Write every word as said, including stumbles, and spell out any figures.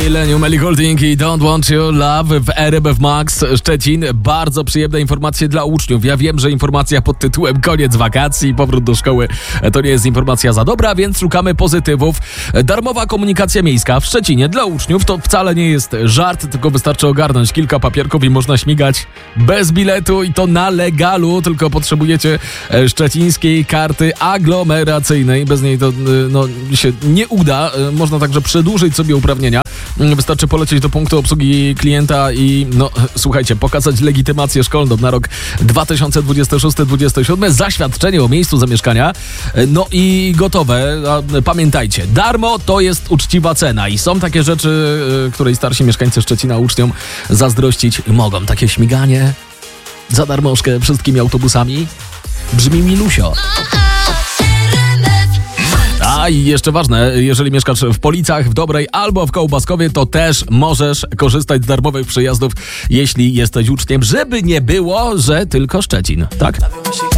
Millennium, Ellie Goulding i Don't Want You Love w R M F Max Szczecin. Bardzo przyjemne informacje dla uczniów. Ja wiem, że informacja pod tytułem koniec wakacji, powrót do szkoły to nie jest informacja za dobra, więc szukamy pozytywów. Darmowa komunikacja miejska w Szczecinie dla uczniów to wcale nie jest żart, tylko wystarczy ogarnąć kilka papierków i można śmigać bez biletu i to na legalu, tylko potrzebujecie szczecińskiej karty aglomeracyjnej. Bez niej to no, się nie uda. Można także przedłużyć sobie uprawnienia. Wystarczy polecieć do punktu obsługi klienta i no słuchajcie, pokazać legitymację szkolną na rok dwa tysiące dwudziesty szósty dwudziesty siódmy, zaświadczenie o miejscu zamieszkania, no i gotowe. A pamiętajcie, darmo to jest uczciwa cena i są takie rzeczy, której starsi mieszkańcy Szczecina uczniom zazdrościć mogą. Takie śmiganie za darmożkę wszystkimi autobusami brzmi milusio. A i jeszcze ważne, jeżeli mieszkasz w Policach, w Dobrej albo w Kołbaskowie, to też możesz korzystać z darmowych przejazdów, jeśli jesteś uczniem, żeby nie było, że tylko Szczecin, tak?